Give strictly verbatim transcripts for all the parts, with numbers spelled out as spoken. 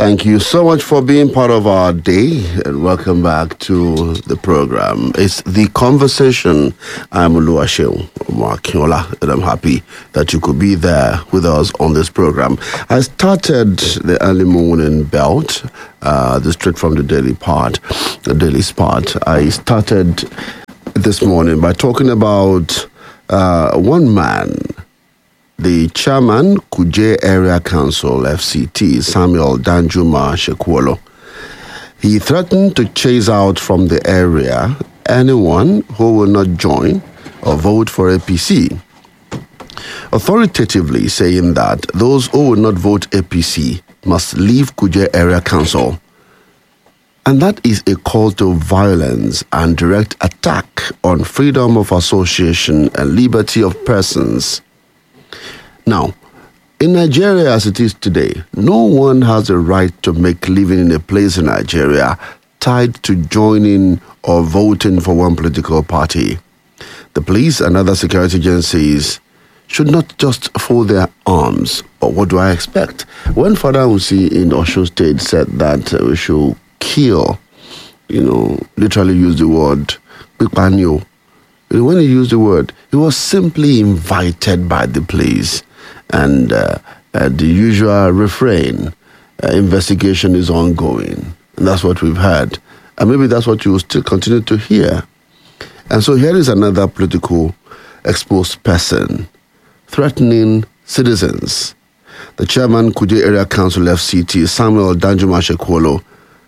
Thank you so much for being part of our day, and welcome back to the program. It's The Conversation. I'm Oluwaseun Omoakinola, and I'm happy that you could be there with us on this program. I started the early morning belt, uh, the straight from the daily part, the daily spot. I started this morning by talking about uh, one man, the chairman, Kuje Area Council, F C T, Samuel Danjuma Shekwolo. He threatened to chase out from the area anyone who will not join or vote for A P C, authoritatively saying that those who will not vote A P C must leave Kuje Area Council. And that is a call to violence and direct attack on freedom of association and liberty of persons. Now, in Nigeria as it is today, no one has the right to make living in a place in Nigeria tied to joining or voting for one political party. The police and other security agencies should not just fold their arms. But what do I expect? When Father Usi in Osun State said that we should kill, you know, literally use the word Pipanyo, when he used the word, he was simply invited by the police. And uh, uh, the usual refrain, uh, investigation is ongoing. And that's what we've heard. And maybe that's what you will still continue to hear. And so here is another political exposed person threatening citizens. The chairman, Kuje Area Council F C T, Samuel Danjuma Shekwolo,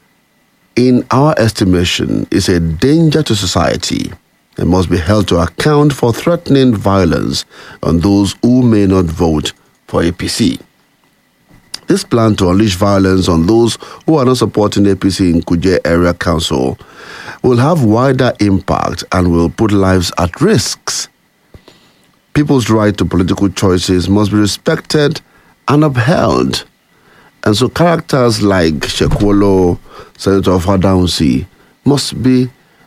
in our estimation, is a danger to society and must be held to account for threatening violence on those who may not vote for A P C. This plan to unleash violence on those who are not supporting A P C in Kuje Area Council will have wider impact and will put lives at risk. People's right to political choices must be respected and upheld. And so characters like Shekwolo, Senator Father Usi, must be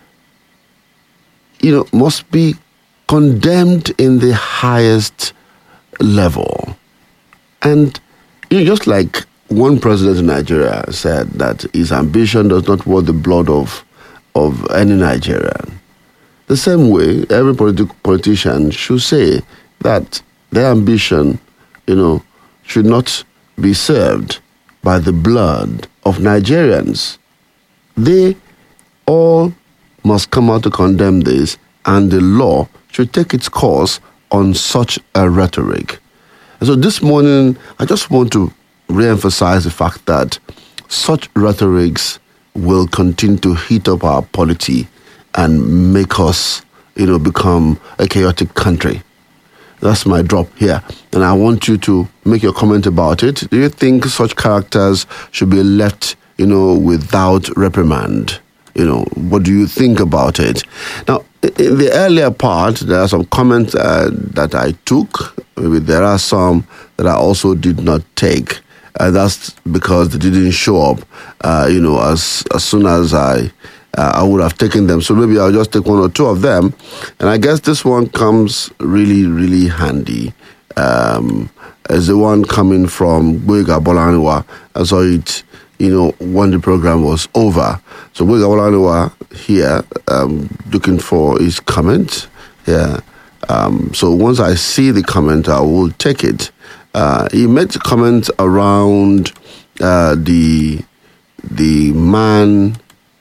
you know, must be condemned in the highest level. And you know, just like one president in Nigeria said that his ambition does not want the blood of, of any Nigerian, the same way every politi- politician should say that their ambition, you know, should not be served by the blood of Nigerians. They all must come out to condemn this, and the law should take its course on such a rhetoric. And so this morning, I just want to re-emphasize the fact that such rhetorics will continue to heat up our polity and make us, you know, become a chaotic country. That's my drop here. And I want you to make your comment about it. Do you think such characters should be left, you know, without reprimand? You know, what do you think about it? Now, in the earlier part, there are some comments uh, that I took. Maybe there are some that I also did not take. Uh, that's because they didn't show up, uh, you know, as as soon as I uh, I would have taken them. So maybe I'll just take one or two of them. And I guess this one comes really, really handy. Um, as the one coming from Boyega Bolaniwa. I saw it, you know, when the program was over. So Boyega Bolaniwa here, um, looking for his comment. Yeah. Um, so once I see the comment, I will take it. Uh, he made comments around uh, the the man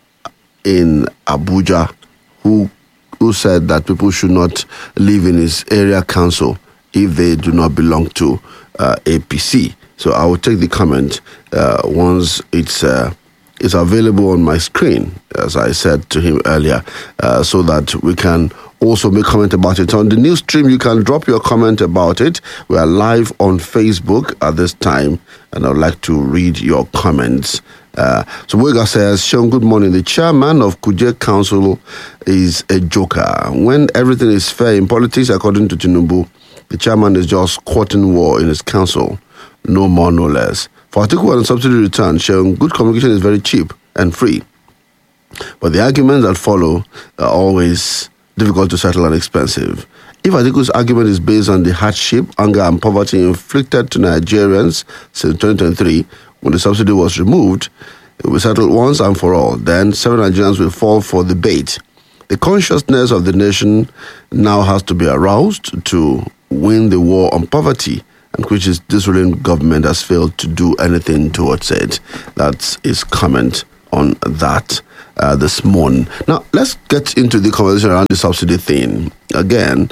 in Abuja who who said that people should not live in his area council if they do not belong to uh, A P C. So I will take the comment uh, once it's uh, it's available on my screen, as I said to him earlier, uh, so that we can also make comment about it. On the news stream, you can drop your comment about it. We are live on Facebook at this time, and I'd like to read your comments. Uh, so Boyega says, Sean, good morning. The chairman of Kuje Council is a joker. When everything is fair in politics, according to Tinubu, the chairman is just courting war in his council. No more, no less. For Article one subsidy return, Sean, good communication is very cheap and free. But the arguments that follow are always difficult to settle and expensive. If Atiku's argument is based on the hardship, anger, and poverty inflicted to Nigerians since twenty twenty-three, when the subsidy was removed, it will settle once and for all. Then seven Nigerians will fall for the bait. The consciousness of the nation now has to be aroused to win the war on poverty, and which is this ruling government has failed to do anything towards it. That's his comment on that uh, this morning. Now, let's get into the conversation around the subsidy thing. Again,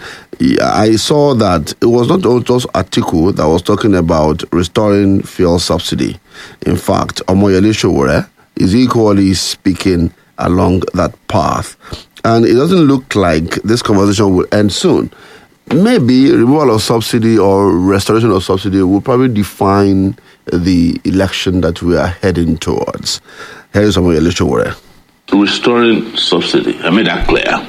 I saw that it was not just Atiku that was talking about restoring fuel subsidy. In fact, Omoyele Sowore is equally speaking along that path. And it doesn't look like this conversation will end soon. Maybe removal of subsidy or restoration of subsidy will probably define the election that we are heading towards. Here is Omoyele Sowore. Restoring subsidy, I made that clear.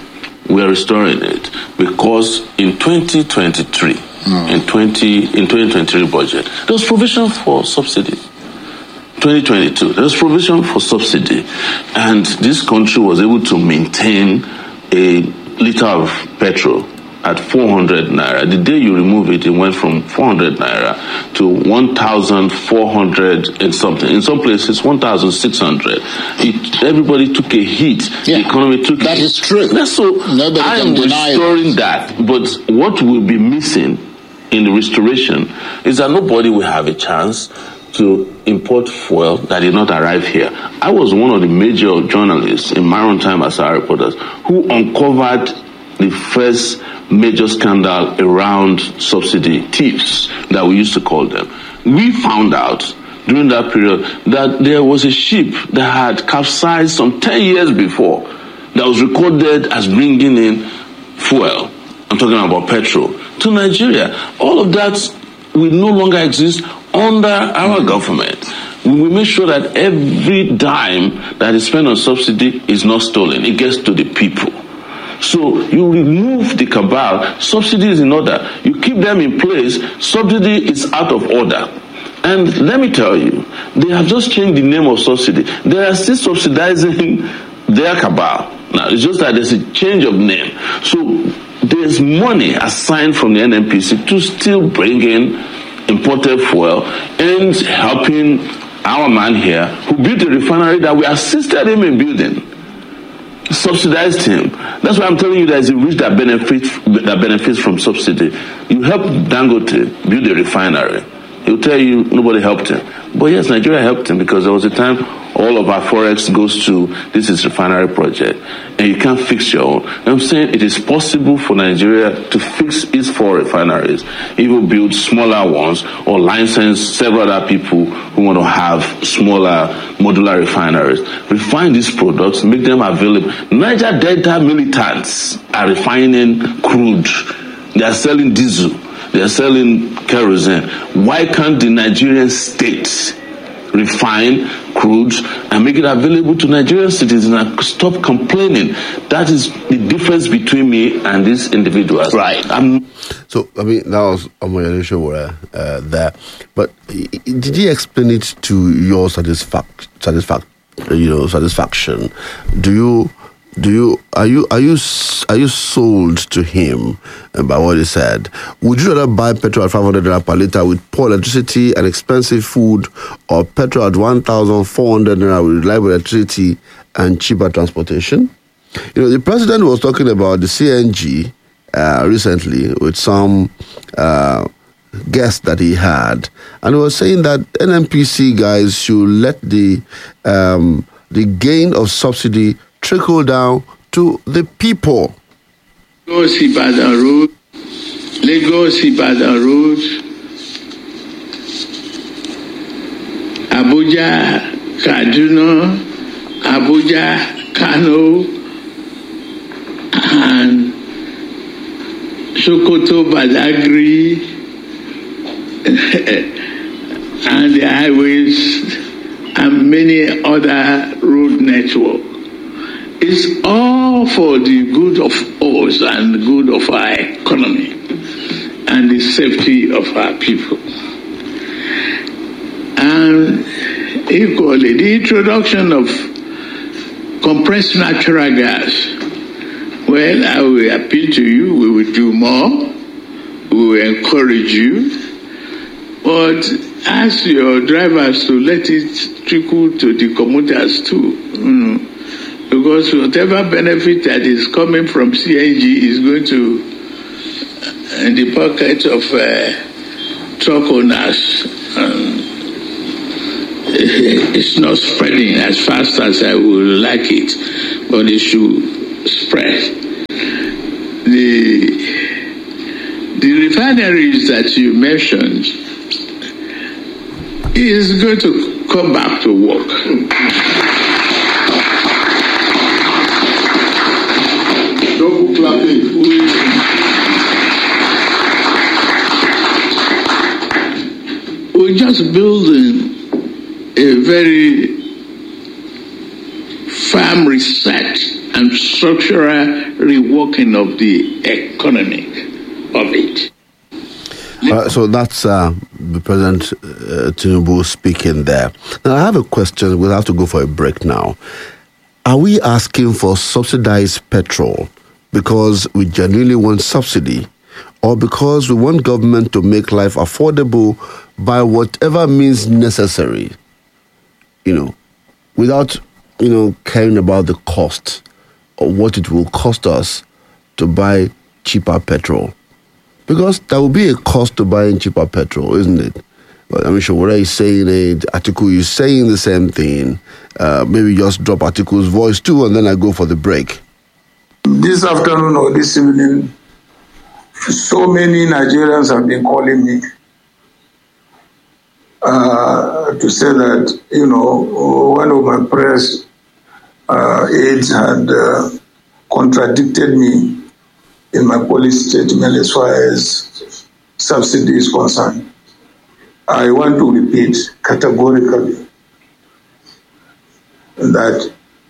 We are restoring it because in twenty twenty-three, mm. in twenty in twenty twenty-three budget, there was provision for subsidy. twenty twenty-two, there was provision for subsidy, and this country was able to maintain a liter of petrol at four hundred naira. The day you remove it, it went from four hundred naira to one thousand four hundred and something. In some places, one thousand six hundred. It, everybody took a hit. Yeah, the economy took that a hit. is true. That's so Nobody I can am deny restoring it. that. But what will be missing in the restoration is that nobody will have a chance to import fuel that did not arrive here. I was one of the major journalists in Maritime Asara Reporters who uncovered the first major scandal around subsidy thieves that we used to call them. We found out during that period that there was a ship that had capsized some ten years before that was recorded as bringing in fuel. I'm talking about petrol to Nigeria. All of that will no longer exist under our government. We will make sure that every dime that is spent on subsidy is not stolen. It gets to the people. So you remove the cabal, subsidy is in order. You keep them in place, subsidy is out of order. And let me tell you, they have just changed the name of subsidy. They are still subsidizing their cabal. Now, it's just that there's a change of name. So there's money assigned from the N N P C to still bring in imported fuel and helping our man here who built a refinery that we assisted him in building. Subsidized him. That's why I'm telling you there's a rich that benefits that benefits from subsidy. You help Dangote build a refinery. He'll tell you nobody helped him. But yes, Nigeria helped him because there was a time all of our forex goes to this is refinery project and you can't fix your own. And I'm saying it is possible for Nigeria to fix its four refineries, even build smaller ones or license several other people who want to have smaller modular refineries. Refine these products, make them available. Niger Delta militants are refining crude. They are selling diesel. They are selling kerosene. Why can't the Nigerian state refine crude and make it available to Nigerian citizens and stop complaining? That is the difference between me and these individuals. Right. I'm So, I mean, that was Omoyele Sowore uh, there. But did he explain it to your satisfac- satisfac- you know, satisfaction? Do you... Do you are you are you are you sold to him by what he said? Would you rather buy petrol at five hundred naira per liter with poor electricity and expensive food, or petrol at one thousand four hundred naira with reliable electricity and cheaper transportation? You know, the president was talking about the C N G uh, recently with some uh, guests that he had, and he was saying that N N P C guys should let the um, the gain of subsidy trickle down to the people. Lagos Ibadan Road, Lagos Ibadan Road, Abuja Kaduna, Abuja Kano, and Sokoto Badagry, and the highways and many other road networks. It's all for the good of us and the good of our economy and the safety of our people. And equally, the introduction of compressed natural gas. Well, I will appeal to you, we will do more, we will encourage you, but ask your drivers to let it trickle to the commuters too. Mm. Because whatever benefit that is coming from C N G is going to uh, in the pocket of uh, truck owners. Um, it's not spreading as fast as I would like it, but it should spread. The the refineries that you mentioned is going to come back to work. Double clapping. We're just building a very firm reset and structural reworking of the economy of it. Uh, so that's uh, the President uh, Tinubu speaking there. Now, I have a question. We'll have to go for a break now. Are we asking for subsidized petrol because we genuinely want subsidy, or because we want government to make life affordable by whatever means necessary, you know, without, you know, caring about the cost or what it will cost us to buy cheaper petrol? Because there will be a cost to buying cheaper petrol, isn't it? But I mean, Showore is saying it, Atiku is saying the same thing. Uh, maybe just drop Atiku's voice too, and then I go for the break. This afternoon or this evening, so many Nigerians have been calling me uh, to say that, you know, one of my press uh, aides had uh, contradicted me in my policy statement as far as subsidy is concerned. I want to repeat categorically that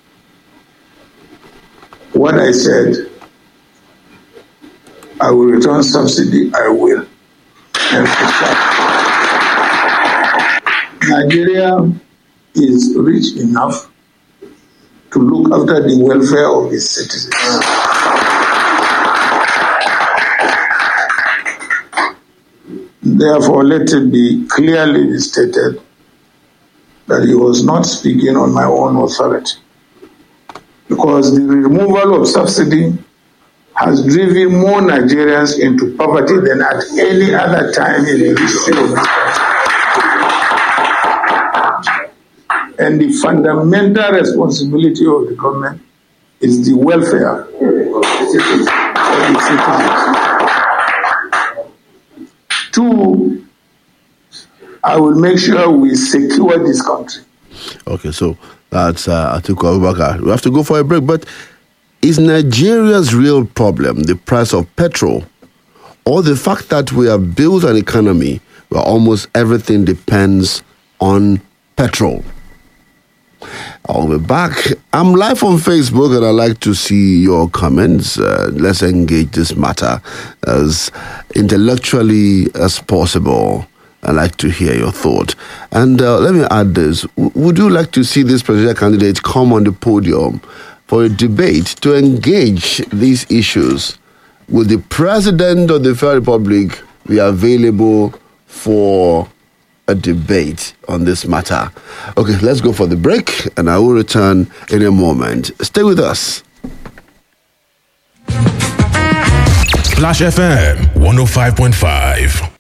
what I said, I will return subsidy, I will. And Nigeria is rich enough to look after the welfare of its citizens. Therefore, let it be clearly stated that he was not speaking on my own authority, because the removal of subsidy has driven more Nigerians into poverty than at any other time in the history of this country. And the fundamental responsibility of the government is the welfare of the citizens. Two, I will make sure we secure this country. Okay, so that's uh, Atiku Abubakar. We have to go for a break, but is Nigeria's real problem the price of petrol, or the fact that we have built an economy where almost everything depends on petrol? I'll be back. I'm live on Facebook, and I'd like to see your comments. Uh, let's engage this matter as intellectually as possible. I'd like to hear your thought. And uh, let me add this. W- would you like to see this presidential candidate come on the podium for a debate to engage these issues? Will the President of the Federal Republic be available for a debate on this matter? Okay, let's go for the break, and I will return in a moment. Stay with us. Splash F M one oh five point five.